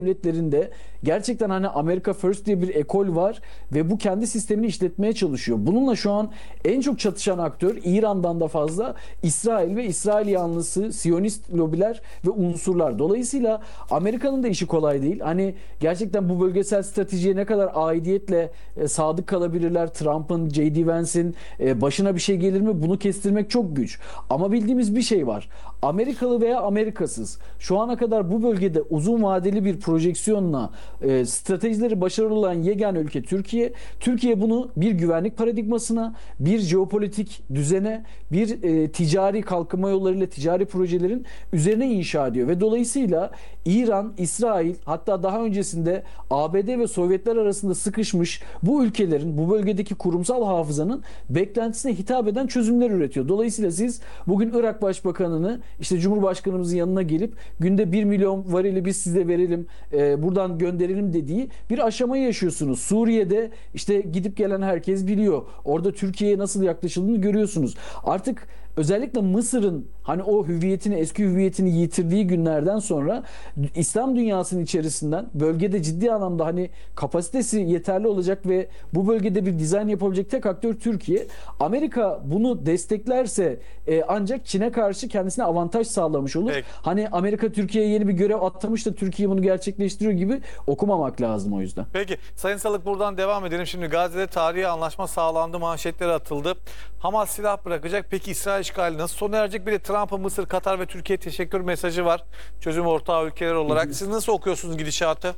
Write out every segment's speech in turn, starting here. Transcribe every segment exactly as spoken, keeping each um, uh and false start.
devletlerinde gerçekten hani Amerika First diye bir ekol var ve bu kendi sistemini işletmeye çalışıyor. Bununla şu an en çok çatışan aktör İran'dan da fazla İsrail ve İsrail yanlısı Siyonist lobiler ve unsurlar. Dolayısıyla Amerika'nın da işi kolay değil. Hani gerçekten bu bölgesel stratejiye ne kadar aidiyetle e, sadık kalabilirler? Trump'ın, J D. Vance'in e, başına bir şey gelir mi? Bunu kestirmek çok güç. Ama bildiğimiz bir şey var. Amerikalı veya Amerikasız şu ana kadar bu bölgede uzun vadeli bir projeksiyonla e, stratejileri başarılı olan yegane ülke Türkiye. Türkiye bunu bir güvenlik paradigmasına, bir jeopolitik düzene, bir e, ticari kalkınma yollarıyla ticari projelerin üzerine inşa ediyor ve dolayısıyla İran, İsrail, hatta daha öncesinde A B D ve Sovyetler arasında sıkışmış bu ülkelerin, bu bölgedeki kurumsal hafızanın beklentisine hitap eden çözümler üretiyor. Dolayısıyla siz bugün Irak Başbakanı'nı işte Cumhurbaşkanımızın yanına gelip günde bir milyon varili biz size verelim, e, buradan gönderelim dediği bir aşamayı yaşıyorsunuz. Suriye'de işte gidip gelen herkes biliyor. Orada Türkiye'ye nasıl yaklaşıldığını görüyorsunuz. Artık özellikle Mısır'ın hani o hüviyetini, eski hüviyetini yitirdiği günlerden sonra İslam dünyasının içerisinden bölgede ciddi anlamda hani kapasitesi yeterli olacak ve bu bölgede bir dizayn yapabilecek tek aktör Türkiye. Amerika bunu desteklerse e, ancak Çin'e karşı kendisine avantaj sağlamış olur. Peki. Hani Amerika Türkiye'ye yeni bir görev atamış da Türkiye bunu gerçekleştiriyor gibi okumamak lazım o yüzden. Peki Sayın Salık, buradan devam edelim. Şimdi Gazze'de tarihi anlaşma sağlandı, manşetleri atıldı. Hamas silah bırakacak. Peki İsrail işgali nasıl sona erecek? Bir de Trump'ın Mısır, Katar ve Türkiye teşekkür mesajı var. Çözüm ortağı ülkeler olarak. Siz nasıl okuyorsunuz gidişatı?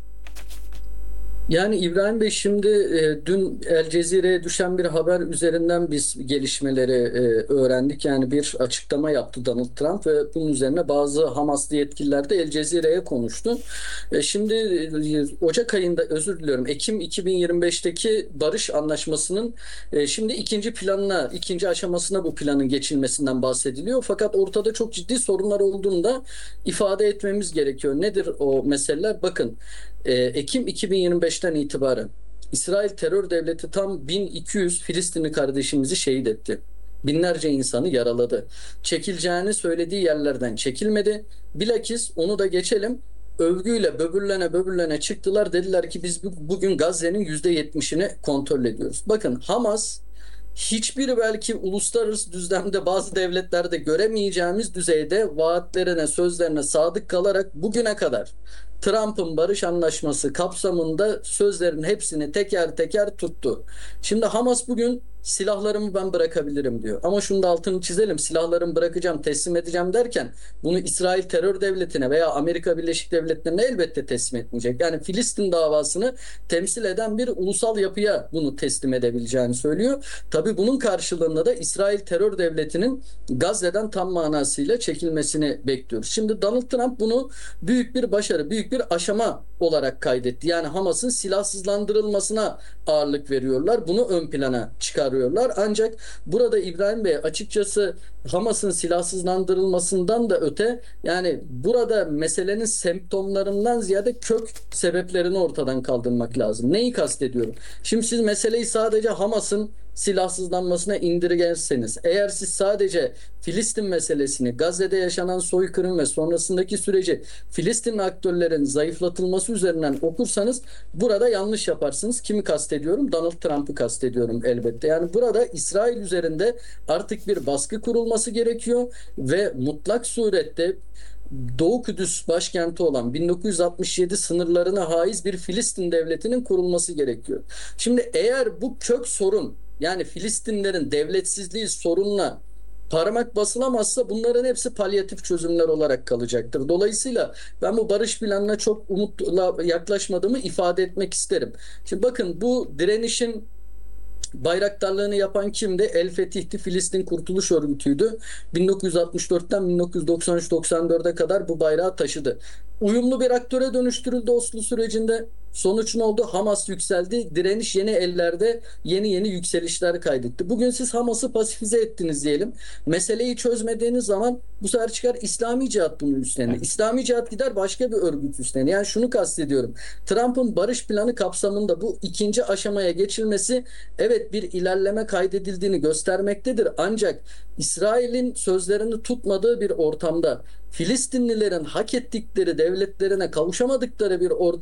Yani İbrahim Bey, şimdi e, dün El Cezire'ye düşen bir haber üzerinden biz gelişmeleri e, öğrendik. Yani bir açıklama yaptı Donald Trump ve bunun üzerine bazı Hamaslı yetkililer de El Cezire'ye konuştu. E, şimdi e, Ocak ayında, özür diliyorum, Ekim iki bin yirmi beşteki barış anlaşmasının e, şimdi ikinci planına, ikinci aşamasına bu planın geçilmesinden bahsediliyor. Fakat ortada çok ciddi sorunlar olduğunu da ifade etmemiz gerekiyor. Nedir o meseleler? Bakın, Ekim iki bin yirmi beşten itibaren İsrail terör devleti tam bin iki yüz Filistinli kardeşimizi şehit etti. Binlerce insanı yaraladı. Çekileceğini söylediği yerlerden çekilmedi. Bilakis onu da geçelim, övgüyle böbürlene böbürlene çıktılar. Dediler ki biz bugün Gazze'nin yüzde yetmişini kontrol ediyoruz. Bakın, Hamas hiçbir belki uluslararası düzlemde bazı devletlerde göremeyeceğimiz düzeyde vaatlerine, sözlerine sadık kalarak bugüne kadar Trump'ın barış anlaşması kapsamında sözlerin hepsini teker teker tuttu. Şimdi Hamas bugün silahlarımı ben bırakabilirim diyor. Ama şunu da altını çizelim. Silahlarımı bırakacağım, teslim edeceğim derken bunu İsrail terör devletine veya Amerika Birleşik Devletleri'ne elbette teslim etmeyecek. Yani Filistin davasını temsil eden bir ulusal yapıya bunu teslim edebileceğini söylüyor. Tabii bunun karşılığında da İsrail terör devletinin Gazze'den tam manasıyla çekilmesini bekliyoruz. Şimdi Donald Trump bunu büyük bir başarı, büyük bir aşama olarak kaydetti. Yani Hamas'ın silahsızlandırılmasına ağırlık veriyorlar. Bunu ön plana çıkarıyorlar. Ancak burada İbrahim Bey, açıkçası Hamas'ın silahsızlandırılmasından da öte, yani burada meselenin semptomlarından ziyade kök sebeplerini ortadan kaldırmak lazım. Neyi kastediyorum? Şimdi siz meseleyi sadece Hamas'ın silahsızlanmasına indirgerseniz, eğer siz sadece Filistin meselesini, Gazze'de yaşanan soykırım ve sonrasındaki süreci Filistin aktörlerin zayıflatılması üzerinden okursanız burada yanlış yaparsınız. Kimi kastediyorum? Donald Trump'ı kastediyorum elbette. Yani burada İsrail üzerinde artık bir baskı kurulması gerekiyor ve mutlak surette Doğu Kudüs başkenti olan bin dokuz yüz altmış yedi sınırlarına haiz bir Filistin devletinin kurulması gerekiyor. Şimdi eğer bu kök sorun, yani Filistinlerin devletsizliği sorununa parmak basılamazsa bunların hepsi palyatif çözümler olarak kalacaktır. Dolayısıyla ben bu barış planına çok umutla yaklaşmadığımı ifade etmek isterim. Şimdi bakın, bu direnişin bayraktarlığını yapan kimdi? El Fetih'ti, Filistin Kurtuluş Örgütü'ydü. bin dokuz yüz altmış dörtten bin dokuz yüz doksan üç doksan dörde kadar bu bayrağı taşıdı. Uyumlu bir aktöre dönüştürüldü Oslo sürecinde. Sonuç ne oldu? Hamas yükseldi. Direniş yeni ellerde yeni yeni yükselişler kaydetti. Bugün siz Hamas'ı pasifize ettiniz diyelim. Meseleyi çözmediğiniz zaman bu sefer çıkar İslami Cihat bunun üstlenir. İslami Cihat gider başka bir örgüt üstlenir. Yani şunu kastediyorum. Trump'ın barış planı kapsamında bu ikinci aşamaya geçilmesi evet bir ilerleme kaydedildiğini göstermektedir. Ancak İsrail'in sözlerini tutmadığı bir ortamda Filistinlilerin hak ettikleri devletlerine kavuşamadıkları bir ortamda